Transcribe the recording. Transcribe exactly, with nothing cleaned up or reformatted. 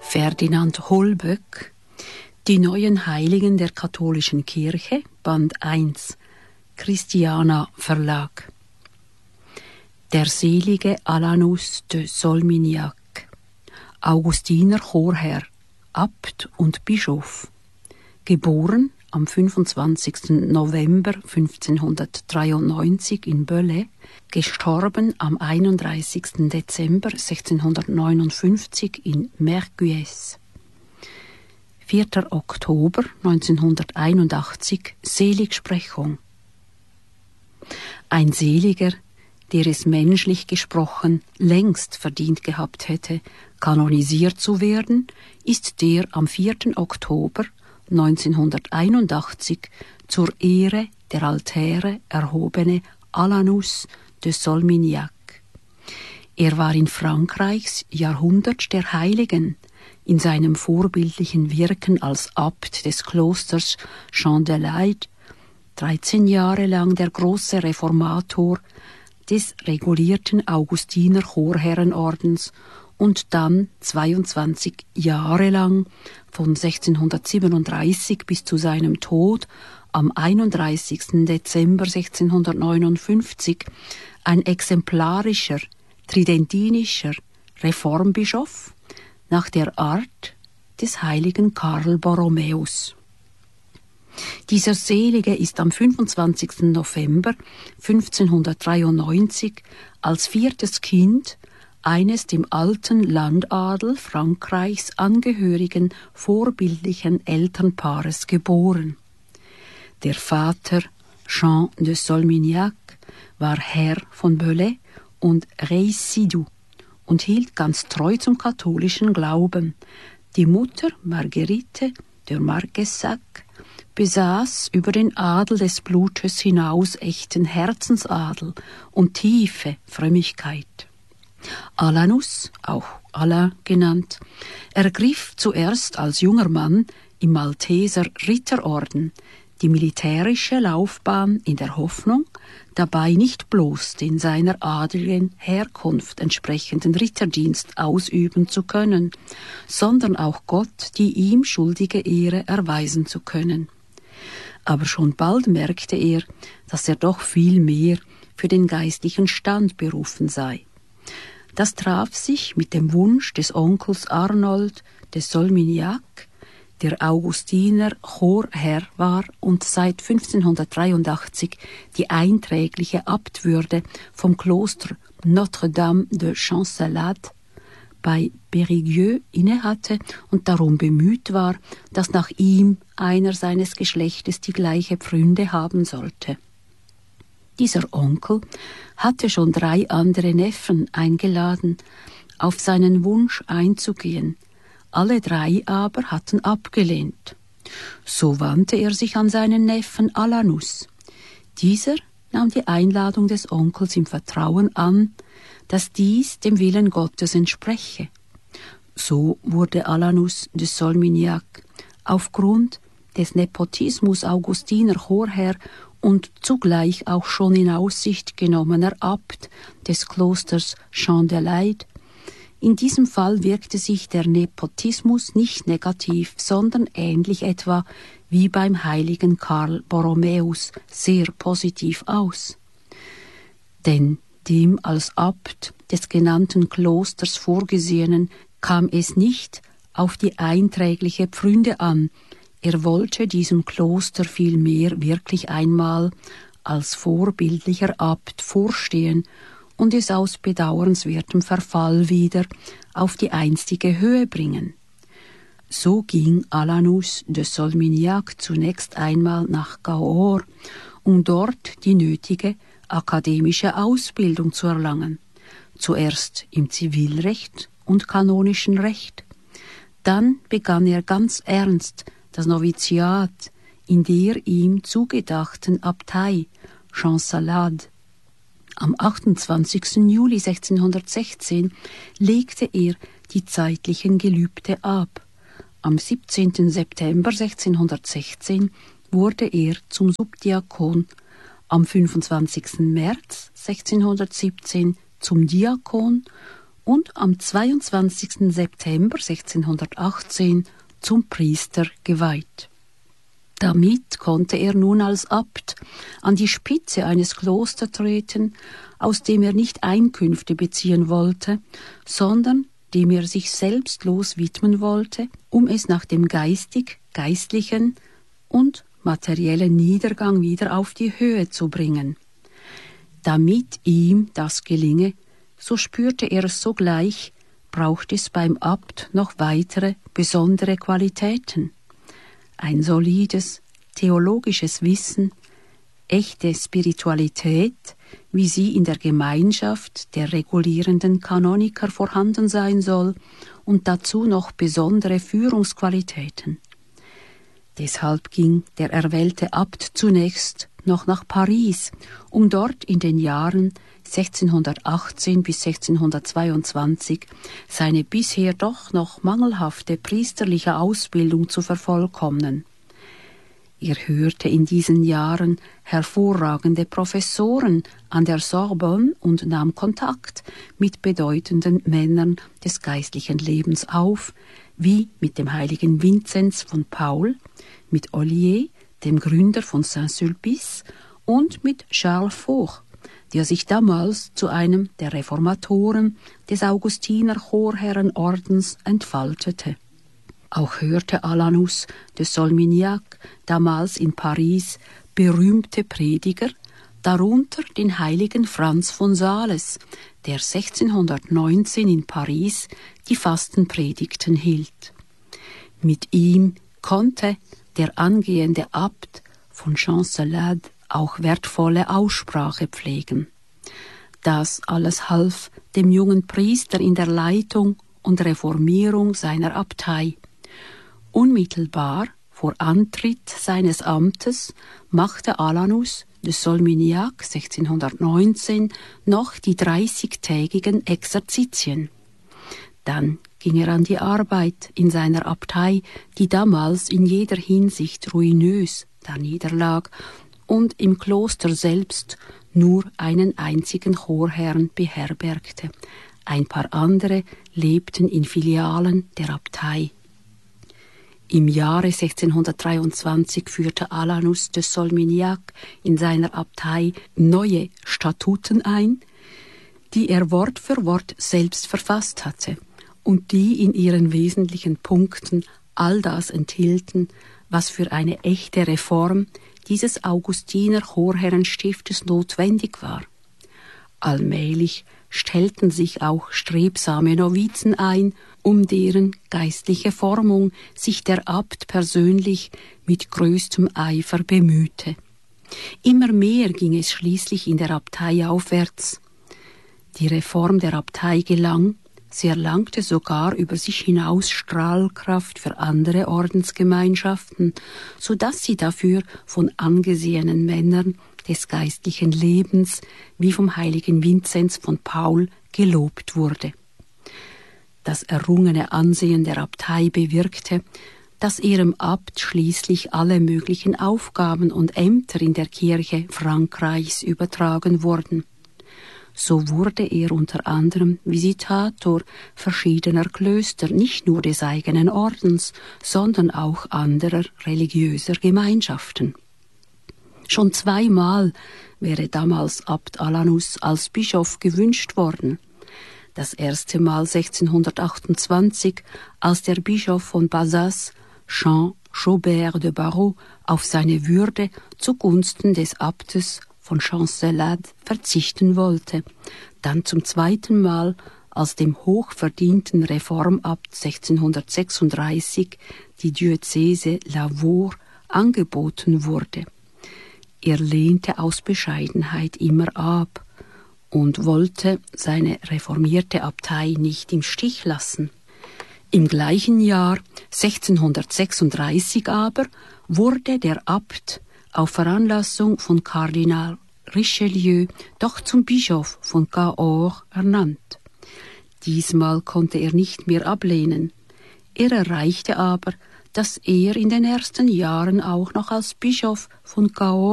Ferdinand Holböck, Die neuen Heiligen der katholischen Kirche, Band eins, Christiana Verlag. Der selige Alanus de Solminiac, Augustiner Chorherr, Abt und Bischof, geboren am fünfundzwanzigsten November fünfzehnhundertdreiundneunzig in Belley, gestorben am einunddreißigsten Dezember sechzehnhundertneunundfünfzig in Merguez. vierter Oktober neunzehnhunderteinundachtzig, Seligsprechung. Ein Seliger, der es menschlich gesprochen längst verdient gehabt hätte, kanonisiert zu werden, ist der am vierten Oktober neunzehnhunderteinundachtzig zur Ehre der Altäre erhobene Alanus de Solminiac. Er war in Frankreichs Jahrhundert der Heiligen, in seinem vorbildlichen Wirken als Abt des Klosters Champs-de-Leyde, dreizehn Jahre lang der große Reformator des regulierten Augustiner Chorherrenordens und dann zweiundzwanzig Jahre lang, von sechzehnhundertsiebenunddreißig bis zu seinem Tod am einunddreißigsten Dezember sechzehnhundertneunundfünfzig, ein exemplarischer, tridentinischer Reformbischof nach der Art des heiligen Karl Borromäus. Dieser Selige ist am fünfundzwanzigsten November fünfzehnhundertdreiundneunzig als viertes Kind eines dem alten Landadel Frankreichs angehörigen vorbildlichen Elternpaares geboren. Der Vater, Jean de Solminiac, war Herr von Belley und Résidou und hielt ganz treu zum katholischen Glauben. Die Mutter, Marguerite de Marquesac, besaß über den Adel des Blutes hinaus echten Herzensadel und tiefe Frömmigkeit. Alanus, auch Alain genannt, ergriff zuerst als junger Mann im Malteser Ritterorden die militärische Laufbahn in der Hoffnung, dabei nicht bloß den seiner adligen Herkunft entsprechenden Ritterdienst ausüben zu können, sondern auch Gott die ihm schuldige Ehre erweisen zu können. Aber schon bald merkte er, dass er doch viel mehr für den geistlichen Stand berufen sei. Das traf sich mit dem Wunsch des Onkels Arnold de Solminiac, der Augustiner Chorherr war und seit fünfzehnhundertdreiundachtzig die einträgliche Abtwürde vom Kloster Notre-Dame de Champs-de-Leyde bei Périgueux innehatte und darum bemüht war, dass nach ihm einer seines Geschlechtes die gleiche Pfründe haben sollte. Dieser Onkel hatte schon drei andere Neffen eingeladen, auf seinen Wunsch einzugehen. Alle drei aber hatten abgelehnt. So wandte er sich an seinen Neffen Alanus. Dieser nahm die Einladung des Onkels im Vertrauen an, dass dies dem Willen Gottes entspreche. So wurde Alanus de Solminiac aufgrund des Nepotismus Augustiner Chorherr und zugleich auch schon in Aussicht genommener Abt des Klosters Champs-de-Leyde. In diesem Fall wirkte sich der Nepotismus nicht negativ, sondern ähnlich etwa wie beim heiligen Karl Borromäus sehr positiv aus. Denn dem als Abt des genannten Klosters Vorgesehenen kam es nicht auf die einträgliche Pfründe an, er wollte diesem Kloster vielmehr wirklich einmal als vorbildlicher Abt vorstehen und es aus bedauernswertem Verfall wieder auf die einstige Höhe bringen. So ging Alanus de Solminiac zunächst einmal nach Cahors, um dort die nötige akademische Ausbildung zu erlangen, zuerst im Zivilrecht und kanonischen Recht. Dann begann er ganz ernst das Noviziat in der ihm zugedachten Abtei Champs-de-Leyde. Am achtundzwanzigsten Juli sechzehnhundertsechzehn legte er die zeitlichen Gelübde ab. Am siebzehnten September sechzehnhundertsechzehn wurde er zum Subdiakon, am fünfundzwanzigsten März sechzehnhundertsiebzehn zum Diakon und am zweiundzwanzigsten September sechzehnhundertachtzehn zum Priester geweiht. Damit konnte er nun als Abt an die Spitze eines Klosters treten, aus dem er nicht Einkünfte beziehen wollte, sondern dem er sich selbstlos widmen wollte, um es nach dem geistig-geistlichen und materiellen Niedergang wieder auf die Höhe zu bringen. Damit ihm das gelinge, so spürte er es sogleich, braucht es beim Abt noch weitere besondere Qualitäten. Ein solides theologisches Wissen, echte Spiritualität, wie sie in der Gemeinschaft der regulierenden Kanoniker vorhanden sein soll, und dazu noch besondere Führungsqualitäten. Deshalb ging der erwählte Abt zunächst noch nach Paris, um dort in den Jahren sechzehnhundertachtzehn bis sechzehnhundertzweiundzwanzig seine bisher doch noch mangelhafte priesterliche Ausbildung zu vervollkommnen. Er hörte in diesen Jahren hervorragende Professoren an der Sorbonne und nahm Kontakt mit bedeutenden Männern des geistlichen Lebens auf, wie mit dem heiligen Vinzenz von Paul, mit Ollier, dem Gründer von Saint-Sulpice, und mit Charles Foch, der sich damals zu einem der Reformatoren des Augustiner Chorherrenordens entfaltete. Auch hörte Alanus de Solminiac damals in Paris berühmte Prediger, darunter den heiligen Franz von Sales, der sechzehnhundertneunzehn in Paris die Fastenpredigten hielt. Mit ihm konnte der angehende Abt von Chancelade auch wertvolle Aussprache pflegen. Das alles half dem jungen Priester in der Leitung und Reformierung seiner Abtei. Unmittelbar vor Antritt seines Amtes machte Alanus de Solminiac sechzehnhundertneunzehn noch die dreißigtägigen Exerzitien. Dann ging er an die Arbeit in seiner Abtei, die damals in jeder Hinsicht ruinös daniederlag und im Kloster selbst nur einen einzigen Chorherrn beherbergte. Ein paar andere lebten in Filialen der Abtei. Im Jahre sechzehnhundertdreiundzwanzig führte Alanus de Solminiac in seiner Abtei neue Statuten ein, die er Wort für Wort selbst verfasst hatte und die in ihren wesentlichen Punkten all das enthielten, was für eine echte Reform dieses Augustiner Chorherrenstiftes notwendig war. Allmählich stellten sich auch strebsame Novizen ein, um deren geistliche Formung sich der Abt persönlich mit größtem Eifer bemühte. Immer mehr ging es schließlich in der Abtei aufwärts. Die Reform der Abtei gelang, sie erlangte sogar über sich hinaus Strahlkraft für andere Ordensgemeinschaften, so dass sie dafür von angesehenen Männern des geistlichen Lebens wie vom heiligen Vinzenz von Paul gelobt wurde. Das errungene Ansehen der Abtei bewirkte, dass ihrem Abt schließlich alle möglichen Aufgaben und Ämter in der Kirche Frankreichs übertragen wurden. So wurde er unter anderem Visitator verschiedener Klöster, nicht nur des eigenen Ordens, sondern auch anderer religiöser Gemeinschaften. Schon zweimal wäre damals Abt Alanus als Bischof gewünscht worden. Das erste Mal sechzehnhundertachtundzwanzig, als der Bischof von Bazas, Jean Chaubert de Barrault, auf seine Würde zugunsten des Abtes von Chancelade verzichten wollte. Dann zum zweiten Mal, als dem hochverdienten Reformabt sechzehnhundertsechsunddreißig die Diözese Lavaur angeboten wurde. Er lehnte aus Bescheidenheit immer ab und wollte seine reformierte Abtei nicht im Stich lassen. Im gleichen Jahr, sechzehnhundertsechsunddreißig aber, wurde der Abt auf Veranlassung von Kardinal Richelieu doch zum Bischof von Cahors ernannt. Diesmal konnte er nicht mehr ablehnen. Er erreichte aber, dass er in den ersten Jahren auch noch als Bischof von Cahors